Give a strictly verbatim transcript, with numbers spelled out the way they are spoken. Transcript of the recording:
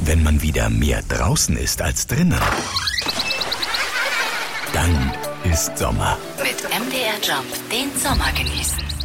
Wenn man wieder mehr draußen ist als drinnen, dann ist Sommer. Mit M D R Jump den Sommer genießen.